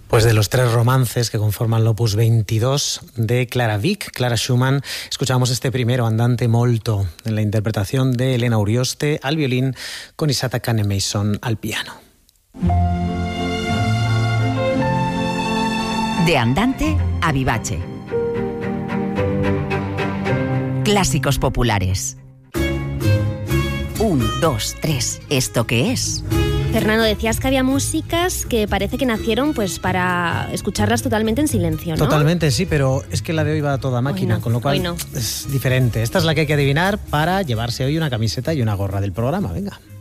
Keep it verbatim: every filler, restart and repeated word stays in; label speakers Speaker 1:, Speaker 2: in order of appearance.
Speaker 1: Pues de los tres romances que conforman el opus veintidós de Clara Wieck, Clara Schumann, escuchamos este primero, Andante molto, en la interpretación de Elena Urioste al violín con Isata Cane-Mason al piano.
Speaker 2: De Andante a Vivace. Clásicos populares. Un, dos, tres. ¿Esto qué es?
Speaker 3: Fernando, decías que había músicas que parece que nacieron pues para escucharlas totalmente en silencio, ¿no?
Speaker 1: Totalmente, sí, pero es que la de hoy va a toda máquina,
Speaker 3: no,
Speaker 1: con lo cual
Speaker 3: no.
Speaker 1: es diferente. Esta es la que hay que adivinar para llevarse hoy una camiseta y una gorra del programa. Venga.